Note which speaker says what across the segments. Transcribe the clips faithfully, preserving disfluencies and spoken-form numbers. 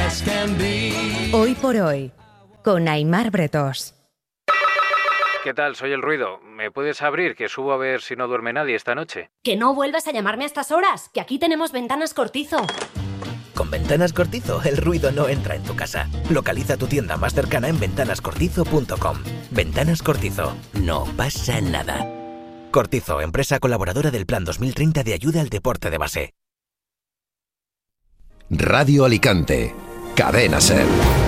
Speaker 1: Hoy por hoy, con Aimar Bretós.
Speaker 2: ¿Qué tal? Soy El Ruido. ¿Me puedes abrir, que subo a ver si no duerme nadie esta noche?
Speaker 3: Que no vuelvas a llamarme a estas horas, que aquí tenemos Ventanas Cortizo.
Speaker 4: Con Ventanas Cortizo, el ruido no entra en tu casa. Localiza tu tienda más cercana en ventanas cortizo punto com. Ventanas Cortizo. No pasa nada. Cortizo, empresa colaboradora del Plan dos mil treinta de ayuda al deporte de base.
Speaker 5: Radio Alicante. Cadena SER.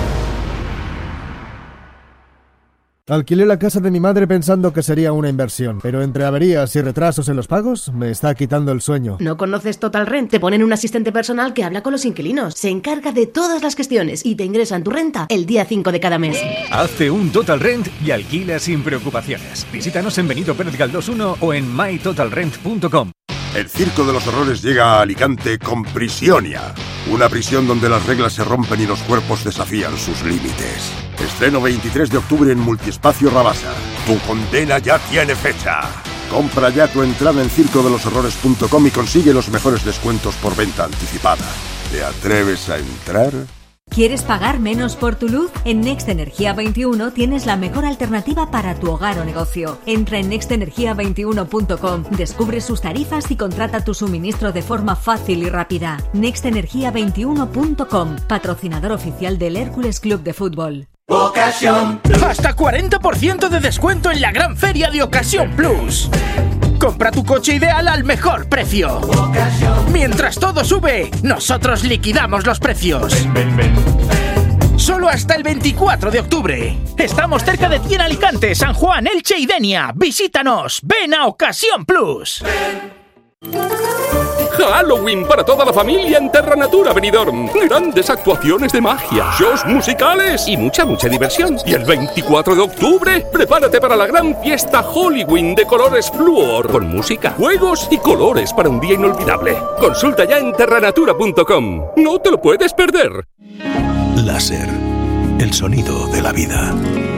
Speaker 6: Alquilé la casa de mi madre pensando que sería una inversión, pero entre averías y retrasos en los pagos me está quitando el sueño.
Speaker 7: ¿No conoces Total Rent? Te ponen un asistente personal que habla con los inquilinos, se encarga de todas las gestiones y te ingresan tu renta el día cinco de cada mes.
Speaker 8: Hazte un Total Rent y alquila sin preocupaciones. Visítanos en Benito Pérez Galdós uno o en my total rent punto com.
Speaker 9: El Circo de los Horrores llega a Alicante con Prisionia. Una prisión donde las reglas se rompen y los cuerpos desafían sus límites. Estreno veintitrés de octubre en Multiespacio Rabasa. Tu condena ya tiene fecha. Compra ya tu entrada en circo de los horrores punto com y consigue los mejores descuentos por venta anticipada. ¿Te atreves a entrar?
Speaker 10: ¿Quieres pagar menos por tu luz? En Next Energía veintiuno tienes la mejor alternativa para tu hogar o negocio. Entra en next energía veintiuno punto com, descubre sus tarifas y contrata tu suministro de forma fácil y rápida. next energía veintiuno punto com, patrocinador oficial del Hércules Club de Fútbol.
Speaker 11: Ocasión Plus. Hasta cuarenta por ciento de descuento en la gran feria de Ocasión Plus. Compra tu coche ideal al mejor precio. Mientras todo sube, nosotros liquidamos los precios. Ven, ven, ven. Solo hasta el veinticuatro de octubre. Estamos cerca de ti en Alicante, San Juan, Elche y Denia. Visítanos. Ven a Ocasión Plus.
Speaker 12: Halloween para toda la familia en Terra Natura Benidorm. Grandes actuaciones de magia, shows musicales y mucha, mucha diversión. Y el veinticuatro de octubre, prepárate para la gran fiesta Halloween de colores Fluor, con música, juegos y colores para un día inolvidable. Consulta ya en terra natura punto com. No te lo puedes perder.
Speaker 13: Láser, el sonido de la vida.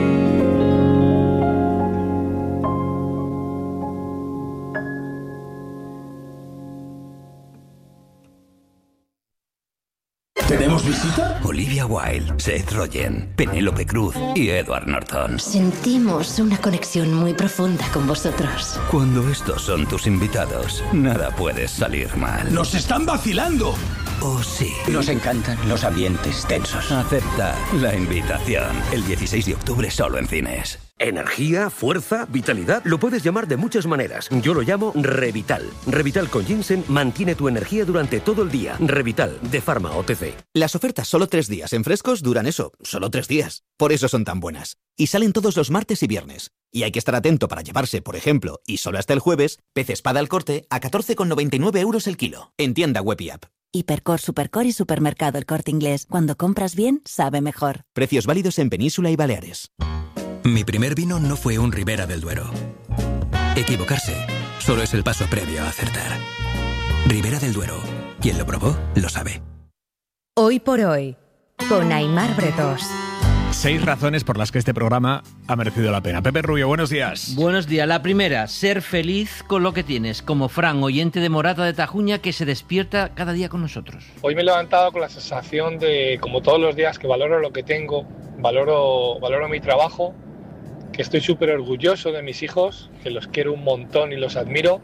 Speaker 14: ¿Tenemos visita?
Speaker 4: Olivia Wilde, Seth Rogen, Penélope Cruz y Edward Norton.
Speaker 3: Sentimos una conexión muy profunda con vosotros.
Speaker 4: Cuando estos son tus invitados, nada puede salir mal.
Speaker 14: ¡Nos están vacilando!
Speaker 4: ¿O sí?
Speaker 14: Nos encantan los ambientes tensos.
Speaker 4: Acepta la invitación. El dieciséis de octubre solo en cines.
Speaker 15: Energía, fuerza, vitalidad, lo puedes llamar de muchas maneras. Yo lo llamo Revital. Revital con ginseng mantiene tu energía durante todo el día. Revital, de Pharma O T C.
Speaker 16: Las ofertas solo tres días en frescos duran eso, solo tres días. Por eso son tan buenas. Y salen todos los martes y viernes. Y hay que estar atento para llevarse, por ejemplo, y solo hasta el jueves, pez espada al corte a catorce con noventa y nueve euros el kilo. En tienda web y app.
Speaker 17: Hipercor, Supercor y Supermercado El Corte Inglés. Cuando compras bien, sabe mejor.
Speaker 16: Precios válidos en Península y Baleares.
Speaker 18: Mi primer vino no fue un Ribera del Duero. Equivocarse solo es el paso previo a acertar. Ribera del Duero. Quien lo probó, lo sabe.
Speaker 1: Hoy por hoy, con Aimar Bretós.
Speaker 8: Seis razones por las que este programa ha merecido la pena. Pepe Rubio, buenos días.
Speaker 19: Buenos días. La primera, ser feliz con lo que tienes, como Fran, oyente de Morata de Tajuña, que se despierta cada día con nosotros.
Speaker 20: Hoy me he levantado con la sensación de, como todos los días, que valoro lo que tengo, valoro, valoro mi trabajo, que estoy súper orgulloso de mis hijos, que los quiero un montón y los admiro,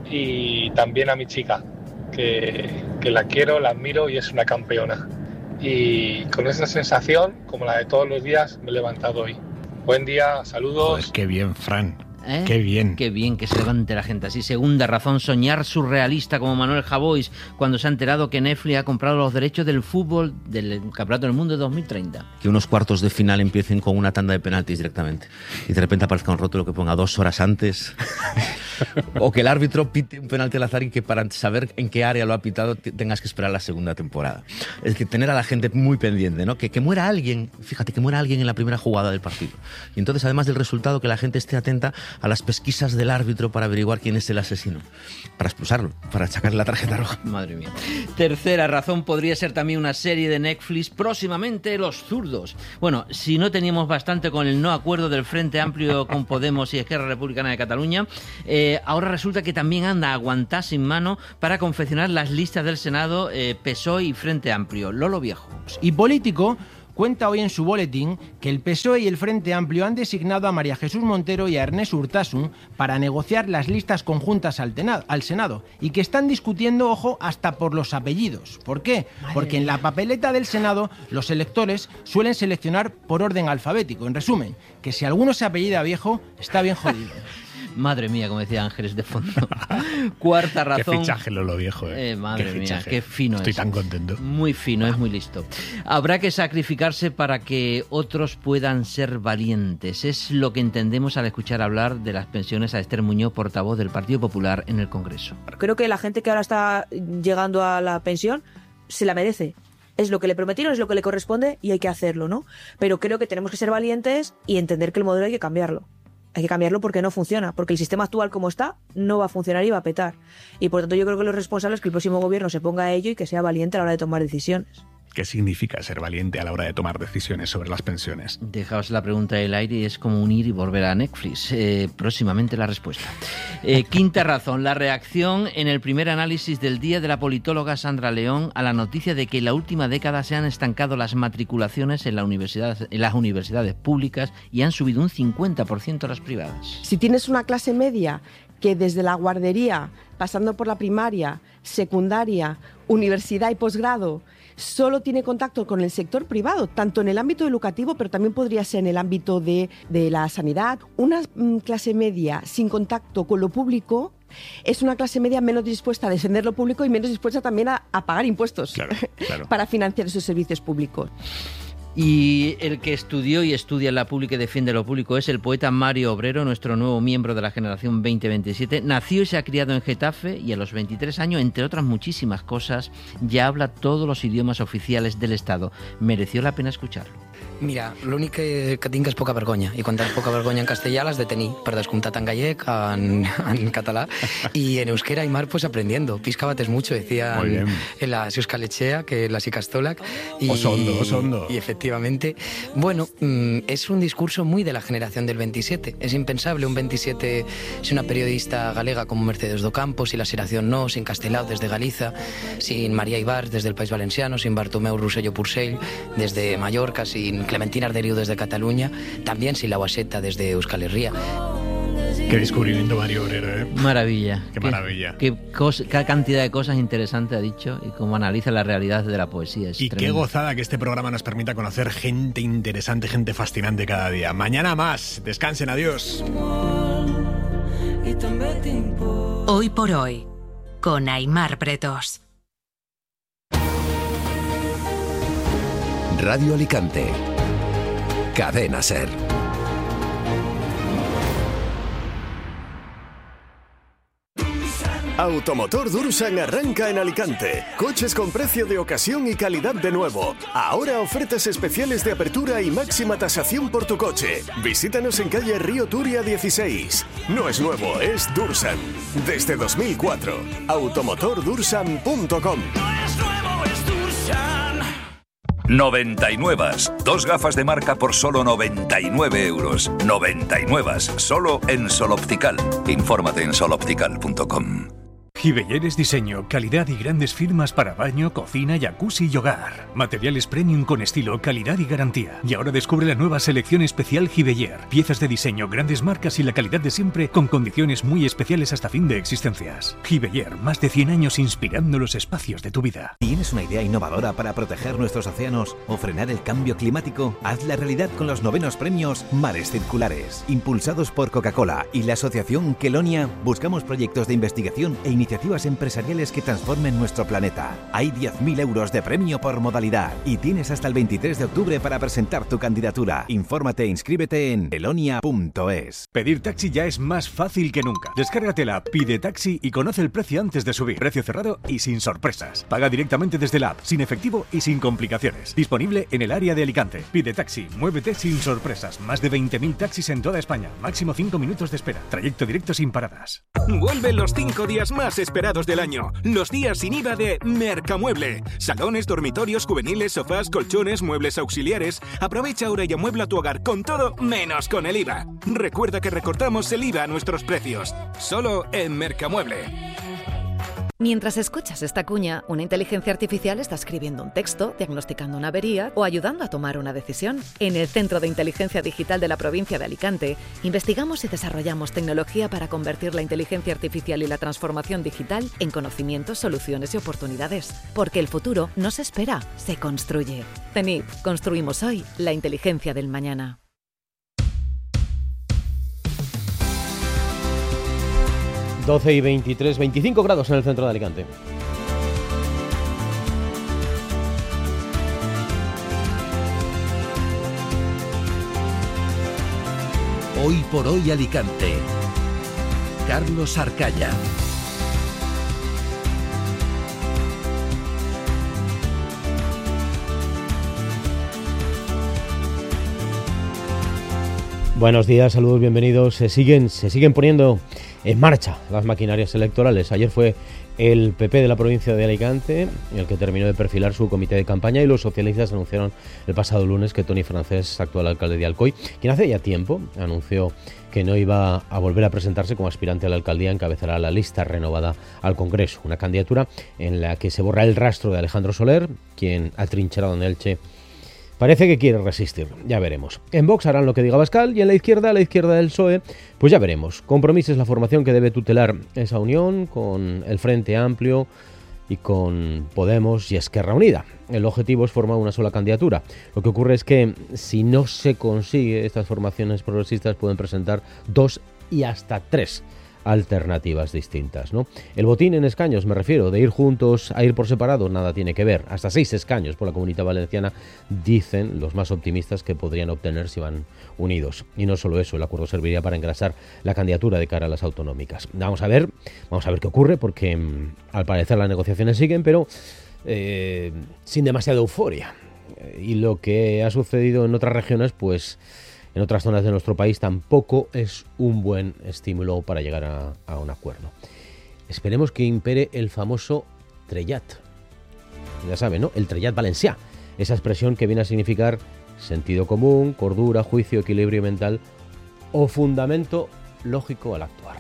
Speaker 20: y también a mi chica, que, que la quiero, la admiro y es una campeona. Y con esa sensación, como la de todos los días, me he levantado hoy. Buen día, saludos.
Speaker 8: Pues qué bien, Fran.
Speaker 19: ¿Eh?
Speaker 8: Qué bien.
Speaker 19: Qué bien que se levante la gente así. Segunda razón, soñar surrealista como Manuel Javois cuando se ha enterado que Netflix ha comprado los derechos del fútbol del Campeonato del Mundo de dos mil treinta.
Speaker 7: Que unos cuartos de final empiecen con una tanda de penaltis directamente y de repente aparezca un rótulo que ponga dos horas antes o que el árbitro pite un penalti al azar y que para saber en qué área lo ha pitado tengas que esperar la segunda temporada. Es que tener a la gente muy pendiente, ¿no? Que, que muera alguien, fíjate, que muera alguien en la primera jugada del partido. Y entonces, además del resultado, que la gente esté atenta a las pesquisas del árbitro para averiguar quién es el asesino, para expulsarlo, para sacarle la tarjeta roja.
Speaker 19: Madre mía. Tercera razón, podría ser también una serie de Netflix, próximamente Los Zurdos. Bueno, si no teníamos bastante con el no acuerdo del Frente Amplio con Podemos y Esquerra Republicana de Cataluña, eh, Eh, ahora resulta que también anda a aguantar sin mano para confeccionar las listas del Senado eh, P S O E y Frente Amplio. Lolo Viejo.
Speaker 21: Y Político cuenta hoy en su boletín que el P S O E y el Frente Amplio han designado a María Jesús Montero y a Ernest Urtasun para negociar las listas conjuntas al, tenado, al Senado y que están discutiendo, ojo, hasta por los apellidos. ¿Por qué? Madre Porque en la papeleta del Senado los electores suelen seleccionar por orden alfabético. En resumen, que si alguno se apellida Viejo, está bien jodido.
Speaker 19: Madre mía, como decía Ángeles de fondo. Cuarta razón.
Speaker 22: Qué fichaje Lolo Viejo, ¿eh?
Speaker 19: eh madre
Speaker 22: qué
Speaker 19: mía,
Speaker 22: fichaje.
Speaker 19: qué fino
Speaker 22: Estoy
Speaker 19: es.
Speaker 22: tan contento.
Speaker 19: Muy fino, es muy listo. Habrá que sacrificarse para que otros puedan ser valientes. Es lo que entendemos al escuchar hablar de las pensiones a Esther Muñoz, portavoz del Partido Popular en el Congreso.
Speaker 23: Creo que la gente que ahora está llegando a la pensión se la merece. Es lo que le prometieron, es lo que le corresponde y hay que hacerlo, ¿no? Pero creo que tenemos que ser valientes y entender que el modelo hay que cambiarlo. Hay que cambiarlo porque no funciona, porque el sistema actual como está no va a funcionar y va a petar. Y por tanto yo creo que lo responsable es que el próximo gobierno se ponga a ello y que sea valiente a la hora de tomar decisiones.
Speaker 22: ¿Qué significa ser valiente a la hora de tomar decisiones sobre las pensiones?
Speaker 19: Dejaos la pregunta del aire y es como unir y volver a Netflix. Eh, próximamente la respuesta. Eh, quinta razón, la reacción en el primer análisis del día de la politóloga Sandra León a la noticia de que en la última década se han estancado las matriculaciones en, la universidad, en las universidades públicas y han subido un cincuenta por ciento las privadas.
Speaker 24: Si tienes una clase media que desde la guardería, pasando por la primaria, secundaria, universidad y posgrado, solo tiene contacto con el sector privado, tanto en el ámbito educativo, pero también podría ser en el ámbito de, de la sanidad. Una mm, clase media sin contacto con lo público es una clase media menos dispuesta a defender lo público y menos dispuesta también a, a pagar impuestos claro, claro. para financiar esos servicios públicos.
Speaker 19: Y el que estudió y estudia en la pública y defiende lo público es el poeta Mario Obrero, nuestro nuevo miembro de la generación veinte veintisiete. Nació y se ha criado en Getafe y a los veintitrés años, entre otras muchísimas cosas, ya habla todos los idiomas oficiales del Estado. Mereció la pena escucharlo.
Speaker 25: Mira, l'únic que, que tinc és poca vergonya, i quan tens poca vergonya en castellà l'has de tenir, per descomptat en gallec, en, en català, y en euskera y mar pues aprendiendo. Piscabates mucho, decían en la Euskalechea, que la Sicastolac. Y,
Speaker 22: Osondo, Osondo.
Speaker 25: Y efectivamente, bueno, es un discurso muy de la generación del veintisiete. Es impensable un veintisiete sin una periodista galega como Mercedes Docampo, sin la Xeración No, sin Castelao desde Galiza, sin María Ibar desde el País Valenciano, sin Bartomeu Rosselló Purcell desde Mallorca, sin Clementina Arderiu desde Cataluña, también sin la Guaseta desde Euskal Herria.
Speaker 22: Qué descubrimiento Mario Obrero, ¿eh?
Speaker 19: Maravilla.
Speaker 22: Qué maravilla.
Speaker 19: Qué, qué, cosa, qué cantidad de cosas interesantes ha dicho y cómo analiza la realidad de la poesía. Es
Speaker 22: y
Speaker 19: tremendo.
Speaker 22: Qué gozada que este programa nos permita conocer gente interesante, gente fascinante cada día. Mañana más. Descansen, adiós.
Speaker 1: Hoy por hoy, con Aimar Bretos.
Speaker 5: Radio Alicante. Cadena SER.
Speaker 26: Automotor Dursan arranca en Alicante. Coches con precio de ocasión y calidad de nuevo. Ahora ofertas especiales de apertura y máxima tasación por tu coche. Visítanos en calle Río Turia dieciséis. No es nuevo, es Dursan. Desde dos mil cuatro. automotor dursan punto com.
Speaker 27: noventa y nueve. Dos gafas de marca por solo noventa y nueve euros. noventa y nueve. Solo en Sol Optical. Infórmate en sol optical punto com.
Speaker 8: Giveller es diseño, calidad y grandes firmas para baño, cocina, jacuzzi y hogar. Materiales premium con estilo, calidad y garantía. Y ahora descubre la nueva selección especial Giveller. Piezas de diseño, grandes marcas y la calidad de siempre con condiciones muy especiales hasta fin de existencias. Giveller, más de cien años inspirando los espacios de tu vida.
Speaker 28: ¿Tienes una idea innovadora para proteger nuestros océanos o frenar el cambio climático? Hazla realidad con los novenos premios Mares Circulares. Impulsados por Coca-Cola y la asociación Kelonia, buscamos proyectos de investigación e iniciativas Iniciativas empresariales que transformen nuestro planeta. Hay diez mil euros de premio por modalidad y tienes hasta el veintitrés de octubre para presentar tu candidatura. Infórmate e inscríbete en elonia punto es.
Speaker 8: Pedir taxi ya es más fácil que nunca. Descárgate la app Pide Taxi y conoce el precio antes de subir. Precio cerrado y sin sorpresas. Paga directamente desde la app, sin efectivo y sin complicaciones. Disponible en el área de Alicante. Pide Taxi, muévete sin sorpresas. Más de veinte mil taxis en toda España. Máximo cinco minutos de espera. Trayecto directo sin paradas.
Speaker 29: Vuelven los cinco días más
Speaker 2: esperados del año. Los días sin I V A de Mercamueble. Salones, dormitorios, juveniles, sofás, colchones, muebles auxiliares. Aprovecha ahora y amuebla tu hogar con todo menos con el I V A. Recuerda que recortamos el I V A a nuestros precios. Solo en Mercamueble.
Speaker 3: Mientras escuchas esta cuña, una inteligencia artificial está escribiendo un texto, diagnosticando una avería o ayudando a tomar una decisión. En el Centro de Inteligencia Digital de la provincia de Alicante, investigamos y desarrollamos tecnología para convertir la inteligencia artificial y la transformación digital en conocimientos, soluciones y oportunidades. Porque el futuro no se espera, se construye. CENIP, construimos hoy la inteligencia del mañana.
Speaker 6: doce y veintitrés, veinticinco grados en el centro de Alicante.
Speaker 5: Hoy por hoy Alicante. Carlos Arcaya.
Speaker 6: Buenos días, saludos, bienvenidos. Se siguen, se siguen poniendo en marcha las maquinarias electorales. Ayer fue el P P de la provincia de Alicante el que terminó de perfilar su comité de campaña y los socialistas anunciaron el pasado lunes que Toni Francés, actual alcalde de Alcoy, quien hace ya tiempo anunció que no iba a volver a presentarse como aspirante a la alcaldía, encabezará la lista renovada al Congreso. Una candidatura en la que se borra el rastro de Alejandro Soler, quien atrincherado en Elche parece que quiere resistir, ya veremos. En Vox harán lo que diga Abascal y en la izquierda, la izquierda del P S O E, pues ya veremos. Compromís es la formación que debe tutelar esa unión con el Frente Amplio y con Podemos y Esquerra Unida. El objetivo es formar una sola candidatura. Lo que ocurre es que si no se consigue, estas formaciones progresistas pueden presentar dos y hasta tres alternativas distintas, ¿no? El botín en escaños, me refiero, de ir juntos a ir por separado, nada tiene que ver. Hasta seis escaños por la Comunidad Valenciana dicen los más optimistas que podrían obtener si van unidos. Y no solo eso, el acuerdo serviría para engrasar la candidatura de cara a las autonómicas. Vamos a ver, vamos a ver qué ocurre, porque mmm, al parecer las negociaciones siguen, pero eh, sin demasiada euforia. Y lo que ha sucedido en otras regiones, pues en otras zonas de nuestro país tampoco es un buen estímulo para llegar a, a un acuerdo. Esperemos que impere el famoso trellat. Ya saben, ¿no? El trellat valencià. Esa expresión que viene a significar sentido común, cordura, juicio, equilibrio mental o fundamento lógico al actuar.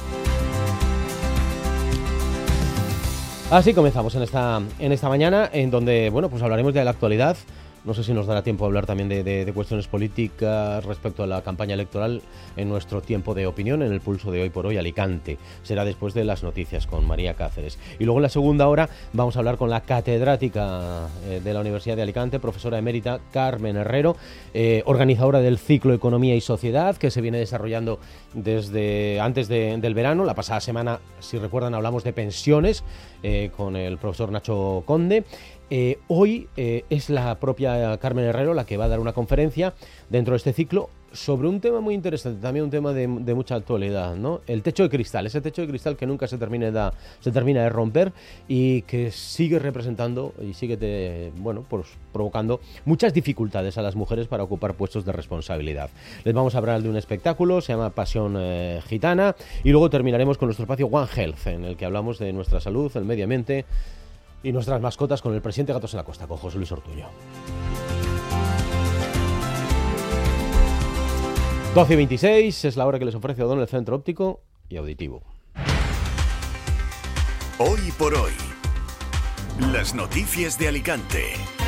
Speaker 6: Así comenzamos en esta, en esta mañana, en donde, bueno, pues hablaremos de la actualidad. No sé si nos dará tiempo a hablar también de, de, de cuestiones políticas respecto a la campaña electoral en nuestro tiempo de opinión, en el pulso de Hoy por Hoy Alicante. Será después de las noticias con María Cáceres. Y luego en la segunda hora vamos a hablar con la catedrática eh, de la Universidad de Alicante, profesora emérita Carmen Herrero, eh, organizadora del ciclo Economía y Sociedad, que se viene desarrollando desde antes de, del verano. La pasada semana, si recuerdan, hablamos de pensiones eh, con el profesor Nacho Conde. Eh, hoy eh, es la propia Carmen Herrero la que va a dar una conferencia dentro de este ciclo sobre un tema muy interesante, también un tema de, de mucha actualidad, ¿no? El techo de cristal, ese techo de cristal que nunca se termina de, se termina de romper y que sigue representando y sigue de, bueno, pues provocando muchas dificultades a las mujeres para ocupar puestos de responsabilidad. Les vamos a hablar de un espectáculo, se llama Pasión eh, Gitana, y luego terminaremos con nuestro espacio One Health, en el que hablamos de nuestra salud, el medio ambiente y nuestras mascotas con el presidente Gatos en la Costa, con José Luis Ortuño. doce y veintiséis es la hora que les ofrece Odón, el centro óptico y auditivo.
Speaker 26: Hoy por hoy, las noticias de Alicante.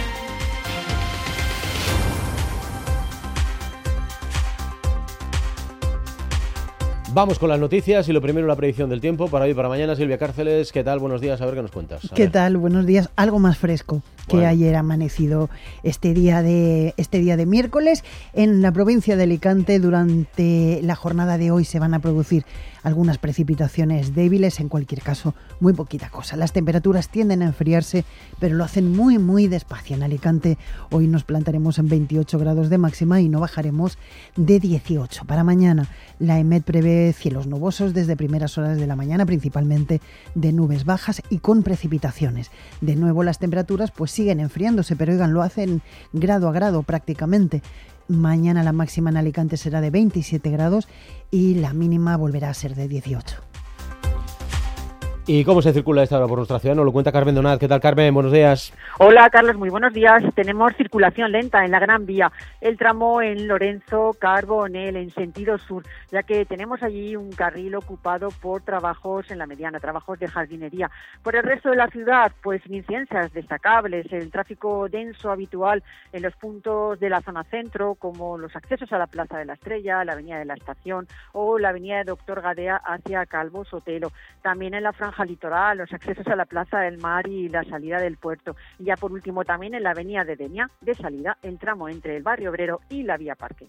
Speaker 6: Vamos con las noticias y lo primero la predicción del tiempo para hoy y para mañana. Silvia Cárceles, ¿qué tal? Buenos días, a ver qué nos cuentas. A
Speaker 9: ¿Qué
Speaker 6: ver.
Speaker 9: tal? Buenos días. Algo más fresco que bueno. ayer ha amanecido este día de este día de miércoles. En la provincia de Alicante durante la jornada de hoy se van a producir algunas precipitaciones débiles, en cualquier caso muy poquita cosa. Las temperaturas tienden a enfriarse, pero lo hacen muy muy despacio. En Alicante hoy nos plantaremos en veintiocho grados de máxima y no bajaremos de dieciocho. Para mañana la EMET prevé cielos nubosos desde primeras horas de la mañana, principalmente de nubes bajas y con precipitaciones. De nuevo las temperaturas pues siguen enfriándose, pero oigan, lo hacen grado a grado prácticamente. Mañana la máxima en Alicante será de veintisiete grados y la mínima volverá a ser de dieciocho.
Speaker 6: ¿Y cómo se circula esta hora por nuestra ciudad? Nos lo cuenta Carmen Donat. ¿Qué tal, Carmen? Buenos días.
Speaker 4: Hola, Carlos. Muy buenos días. Tenemos circulación lenta en la Gran Vía, el tramo en Lorenzo Carbonell, en sentido sur, ya que tenemos allí un carril ocupado por trabajos en la mediana, trabajos de jardinería. Por el resto de la ciudad, pues sin incidencias destacables, el tráfico denso habitual en los puntos de la zona centro, como los accesos a la Plaza de la Estrella, la Avenida de la Estación o la Avenida de Doctor Gadea hacia Calvo Sotelo. También en la franja litoral, los accesos a la Plaza del Mar y la salida del puerto. Y ya por último también en la Avenida de Denia, de salida, el tramo entre el Barrio Obrero y la Vía Parque.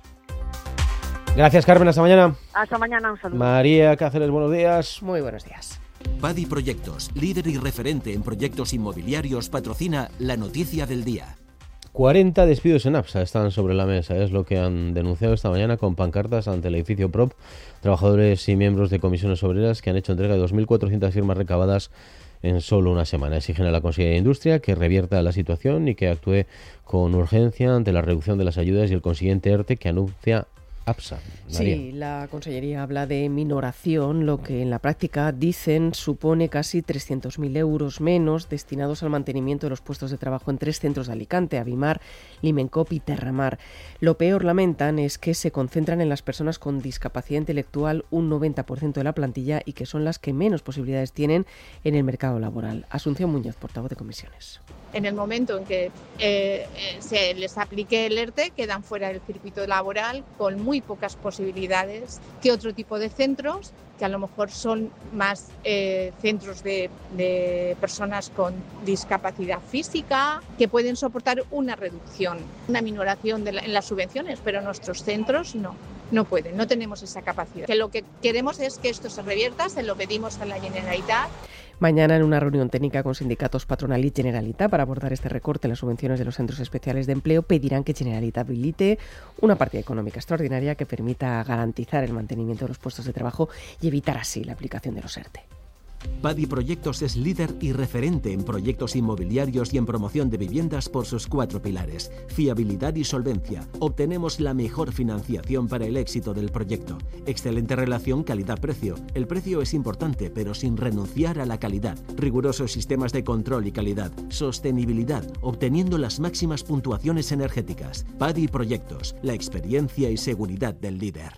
Speaker 6: Gracias, Carmen. Hasta mañana.
Speaker 4: Hasta mañana. Un saludo.
Speaker 6: María Cáceres, buenos días.
Speaker 10: Muy buenos días.
Speaker 28: Padi Proyectos, líder y referente en proyectos inmobiliarios, patrocina la noticia del día.
Speaker 6: cuarenta despidos en APSA están sobre la mesa, es lo que han denunciado esta mañana con pancartas ante el edificio Prop, trabajadores y miembros de comisiones obreras que han hecho entrega de dos mil cuatrocientas firmas recabadas en solo una semana. Exigen a la Consellería de Industria que revierta la situación y que actúe con urgencia ante la reducción de las ayudas y el consiguiente ERTE que anuncia APSA. María.
Speaker 10: Sí, la Consellería habla de minoración, lo que en la práctica, dicen, supone casi trescientos mil euros menos destinados al mantenimiento de los puestos de trabajo en tres centros de Alicante, Avimar, Limencop y Terramar. Lo peor, lamentan, es que se concentran en las personas con discapacidad intelectual, un noventa por ciento de la plantilla, y que son las que menos posibilidades tienen en el mercado laboral. Asunción Muñoz, portavoz de comisiones.
Speaker 11: En el momento en que eh, se les aplique el ERTE, quedan fuera del circuito laboral con muy pocas posibilidades que otro tipo de centros, que a lo mejor son más eh, centros de, de personas con discapacidad física, que pueden soportar una reducción, una minoración de la, en las subvenciones, pero nuestros centros no. No pueden, no tenemos esa capacidad. Que lo que queremos es que esto se revierta, se lo pedimos a la Generalitat.
Speaker 10: Mañana, en una reunión técnica con sindicatos Patronal y Generalitat para abordar este recorte en las subvenciones de los centros especiales de empleo, pedirán que Generalitat habilite una partida económica extraordinaria que permita garantizar el mantenimiento de los puestos de trabajo y evitar así la aplicación de los ERTE.
Speaker 28: Padi Proyectos es líder y referente en proyectos inmobiliarios y en promoción de viviendas por sus cuatro pilares: fiabilidad y solvencia. Obtenemos la mejor financiación para el éxito del proyecto. Excelente relación calidad-precio. El precio es importante, pero sin renunciar a la calidad. Rigurosos sistemas de control y calidad. Sostenibilidad, obteniendo las máximas puntuaciones energéticas. Padi Proyectos, la experiencia y seguridad del líder.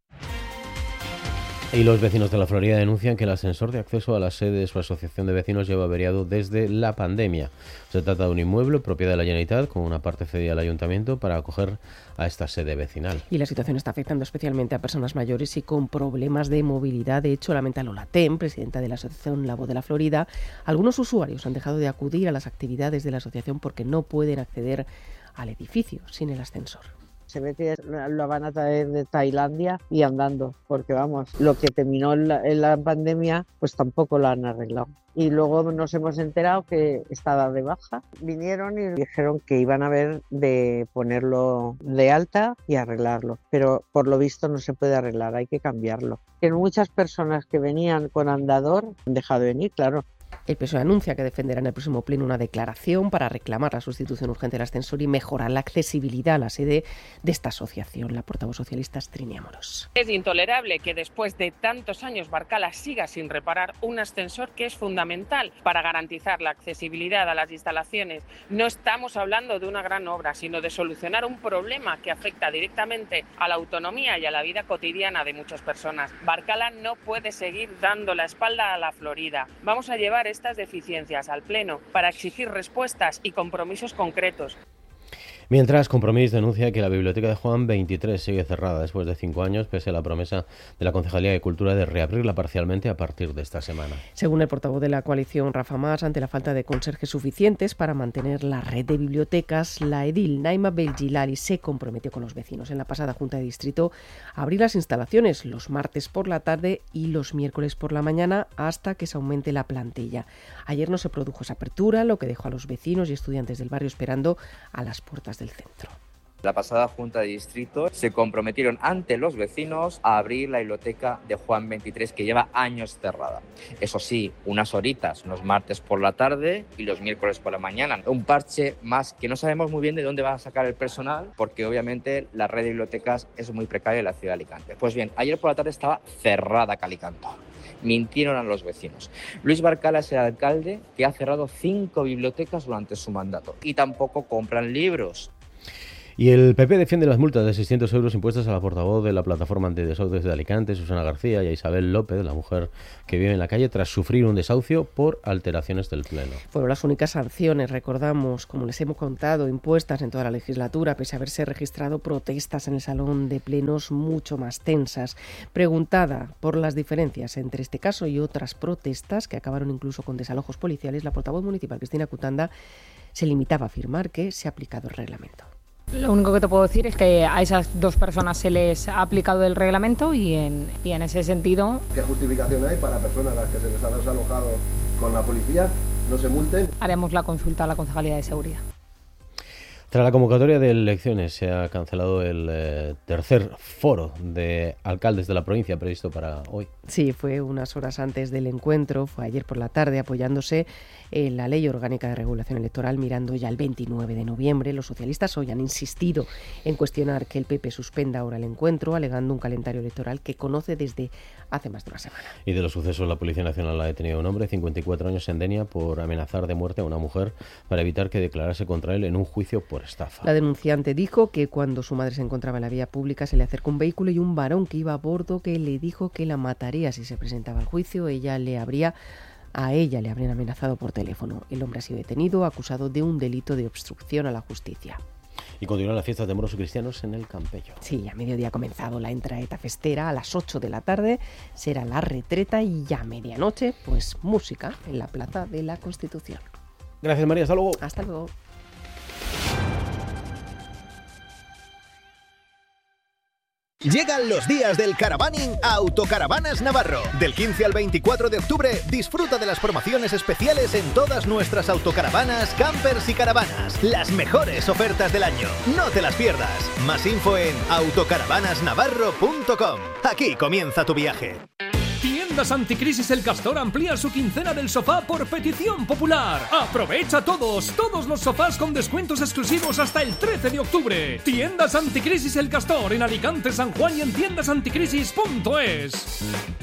Speaker 6: Y los vecinos de la Florida denuncian que el ascensor de acceso a la sede de su asociación de vecinos lleva averiado desde la pandemia. Se trata de un inmueble propiedad de la Generalitat con una parte cedida al ayuntamiento para acoger a esta sede vecinal.
Speaker 10: Y la situación está afectando especialmente a personas mayores y con problemas de movilidad. De hecho, lamenta Lola Tem, presidenta de la Asociación La Voz de la Florida, algunos usuarios han dejado de acudir a las actividades de la asociación porque no pueden acceder al edificio sin el ascensor.
Speaker 12: Se ve que lo van a traer de Tailandia y andando, porque vamos, lo que terminó en la, en la pandemia, pues tampoco lo han arreglado. Y luego nos hemos enterado que estaba de baja. Vinieron y dijeron que iban a ver de ponerlo de alta y arreglarlo. Pero por lo visto no se puede arreglar, hay que cambiarlo. Que muchas personas que venían con andador han dejado de venir, claro.
Speaker 10: El P S O E anuncia que defenderá en el próximo pleno una declaración para reclamar la sustitución urgente del ascensor y mejorar la accesibilidad a la sede de esta asociación. La portavoz socialista es Trini Amorós.
Speaker 13: Es intolerable que después de tantos años Barcala siga sin reparar un ascensor que es fundamental para garantizar la accesibilidad a las instalaciones. No estamos hablando de una gran obra, sino de solucionar un problema que afecta directamente a la autonomía y a la vida cotidiana de muchas personas. Barcala no puede seguir dando la espalda a la Florida. Vamos a llevar estas deficiencias al Pleno para exigir respuestas y compromisos concretos.
Speaker 6: Mientras, Compromís denuncia que la biblioteca de Juan veintitrés sigue cerrada después de cinco años, pese a la promesa de la Concejalía de Cultura de reabrirla parcialmente a partir de esta semana.
Speaker 10: Según el portavoz de la coalición, Rafa Mas, ante la falta de conserjes suficientes para mantener la red de bibliotecas, la edil Naima Belgilali se comprometió con los vecinos en la pasada Junta de Distrito a abrir las instalaciones los martes por la tarde y los miércoles por la mañana hasta que se aumente la plantilla. Ayer no se produjo esa apertura, lo que dejó a los vecinos y estudiantes del barrio esperando a las puertas del centro.
Speaker 14: La pasada Junta de Distrito se comprometieron ante los vecinos a abrir la biblioteca de Juan veintitrés, que lleva años cerrada. Eso sí, unas horitas, los martes por la tarde y los miércoles por la mañana. Un parche más que no sabemos muy bien de dónde va a sacar el personal, porque obviamente la red de bibliotecas es muy precaria en la ciudad de Alicante. Pues bien, ayer por la tarde estaba cerrada Calicanto. mintieron a los vecinos. Luis Barcala es el alcalde que ha cerrado cinco bibliotecas durante su mandato y tampoco compran libros.
Speaker 6: Y el P P defiende las multas de seiscientos euros impuestas a la portavoz de la plataforma antidesahucios de Alicante, Susana García, y a Isabel López, la mujer que vive en la calle, tras sufrir un desahucio por alteraciones del Pleno.
Speaker 10: Fueron las únicas sanciones, recordamos, como les hemos contado, impuestas en toda la legislatura, pese a haberse registrado protestas en el salón de plenos mucho más tensas. Preguntada por las diferencias entre este caso y otras protestas, que acabaron incluso con desalojos policiales, la portavoz municipal, Cristina Cutanda, se limitaba a afirmar que se ha aplicado el reglamento.
Speaker 7: Lo único que te puedo decir es que a esas dos personas se les ha aplicado el reglamento y en, y en ese sentido...
Speaker 15: ¿Qué justificación hay para personas a las que se les ha desalojado con la policía no se multen?
Speaker 7: Haremos la consulta a la Concejalía de Seguridad.
Speaker 6: Tras la convocatoria de elecciones se ha cancelado el eh, tercer foro de alcaldes de la provincia previsto para hoy.
Speaker 10: Sí, fue unas horas antes del encuentro, fue ayer por la tarde, apoyándose en la Ley Orgánica de Regulación Electoral, mirando ya el veintinueve de noviembre. Los socialistas hoy han insistido en cuestionar que el P P suspenda ahora el encuentro, alegando un calendario electoral que conoce desde hace más de una semana.
Speaker 6: Y de los sucesos, la Policía Nacional ha detenido a un hombre de cincuenta y cuatro años en Denia por amenazar de muerte a una mujer para evitar que declarase contra él en un juicio por estafa.
Speaker 10: La denunciante dijo que cuando su madre se encontraba en la vía pública se le acercó un vehículo y un varón que iba a bordo que le dijo que la mataría si se presentaba al juicio. Ella le habría A ella le habrían amenazado por teléfono. El hombre ha sido detenido, acusado de un delito de obstrucción a la justicia.
Speaker 6: Y continúan las fiestas de moros y cristianos en el Campello.
Speaker 10: Sí, a mediodía ha comenzado la entraeta festera. A las ocho de la tarde será la retreta y ya a medianoche, pues música en la Plaza de la Constitución.
Speaker 6: Gracias, María. Hasta luego.
Speaker 10: Hasta luego.
Speaker 16: Llegan los días del caravaning a Autocaravanas Navarro. Del quince al veinticuatro de octubre, disfruta de las promociones especiales en todas nuestras autocaravanas, campers y caravanas. Las mejores ofertas del año. No te las pierdas. Más info en autocaravanas navarro punto com. Aquí comienza tu viaje.
Speaker 17: Tiendas Anticrisis El Castor amplía su quincena del sofá por petición popular. Aprovecha todos, todos los sofás con descuentos exclusivos hasta el trece de octubre. Tiendas Anticrisis El Castor en Alicante, San Juan y en tiendas anticrisis punto es.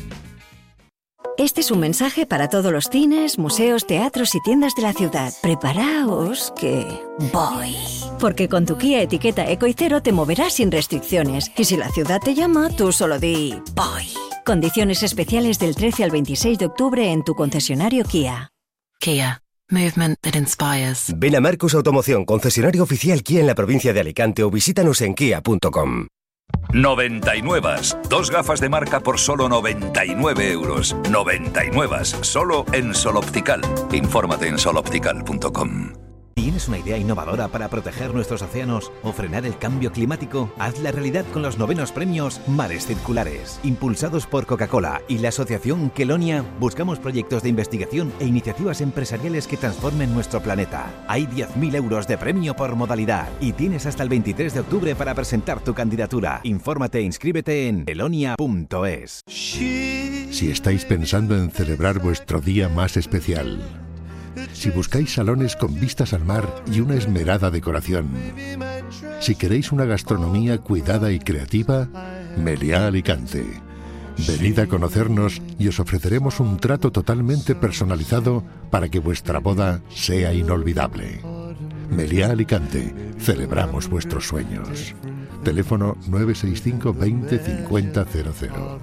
Speaker 18: Este es un mensaje para todos los cines, museos, teatros y tiendas de la ciudad. Preparaos que voy. Porque con tu Kia etiqueta Eco y Cero te moverás sin restricciones. Y si la ciudad te llama, tú solo di voy. Condiciones especiales del trece al veintiséis de octubre en tu concesionario Kia.
Speaker 20: Kia. Movement that inspires.
Speaker 21: Ven a Marcus Automoción, concesionario oficial Kia en la provincia de Alicante, o visítanos en kia punto com.
Speaker 27: noventa y nueve. Dos gafas de marca por solo noventa y nueve euros. noventa y nueve. Solo en Sol Optical. Infórmate en sol optical punto com.
Speaker 28: ¿Tienes una idea innovadora para proteger nuestros océanos o frenar el cambio climático? Hazla realidad con los novenos premios Mares Circulares. Impulsados por Coca-Cola y la asociación Kelonia, buscamos proyectos de investigación e iniciativas empresariales que transformen nuestro planeta. Hay diez mil euros de premio por modalidad y tienes hasta el veintitrés de octubre para presentar tu candidatura. Infórmate e inscríbete en kelonia punto es.
Speaker 23: Si estáis pensando en celebrar vuestro día más especial, si buscáis salones con vistas al mar y una esmerada decoración, si queréis una gastronomía cuidada y creativa, Meliá Alicante. Venid a conocernos y os ofreceremos un trato totalmente personalizado para que vuestra boda sea inolvidable. Meliá Alicante, celebramos vuestros sueños. Teléfono nueve seis cinco veinte cincuenta cero cero.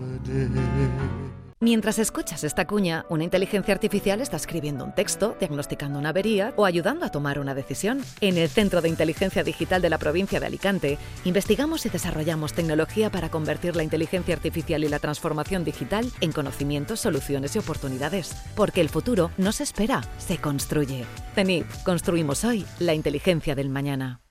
Speaker 3: Mientras escuchas esta cuña, una inteligencia artificial está escribiendo un texto, diagnosticando una avería o ayudando a tomar una decisión. En el Centro de Inteligencia Digital de la provincia de Alicante, investigamos y desarrollamos tecnología para convertir la inteligencia artificial y la transformación digital en conocimientos, soluciones y oportunidades. Porque el futuro no se espera, se construye. CENIP, construimos hoy la inteligencia del mañana.